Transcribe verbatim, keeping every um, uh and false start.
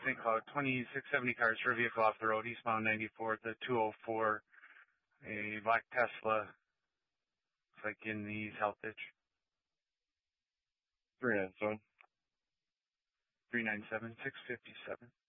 Saint Cloud, twenty-six seventy cars for a vehicle off the road, eastbound ninety-four at the two oh four, a black Tesla. It's like in the south ditch. three nine seven. three nine seven, six five seven.